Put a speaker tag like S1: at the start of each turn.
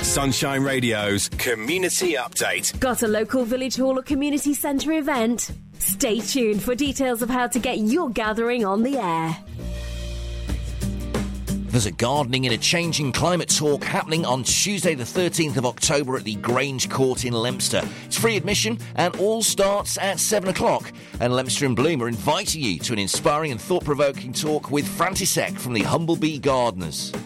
S1: Sunshine Radio's Community Update.
S2: Got a local village hall or community centre event? Stay tuned for details of how to get your gathering on the air.
S3: There's a Gardening in a Changing Climate talk happening on Tuesday the 13th of October at the Grange Court in Leominster. It's free admission and all starts at 7 o'clock. And Leominster and Bloom are inviting you to an inspiring and thought-provoking talk with František from the Humblebee Gardeners.